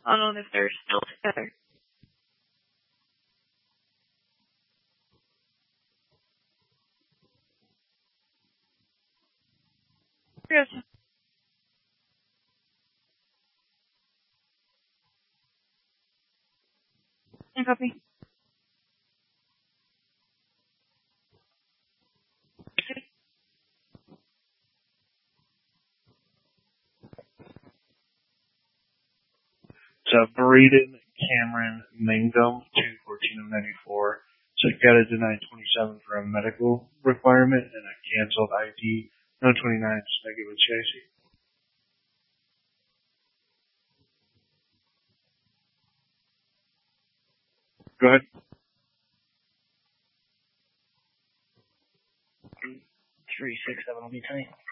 I don't know if they're still together. Yes. I copy. So Braden Cameron Mangum, 214 of 94. So got a denied 27 for a medical requirement and a canceled ID. No 29, just negative with chassis. Go ahead. 367 will be tight.